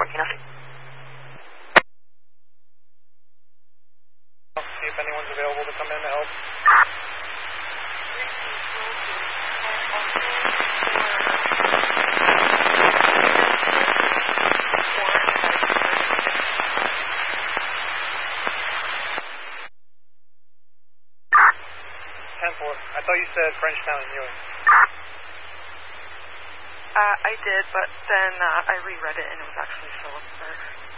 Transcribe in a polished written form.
working on. See if anyone's available to come in to help. I thought you said Frenchtown and Ewing. I did, but then I reread it and it was actually Phillipsburg.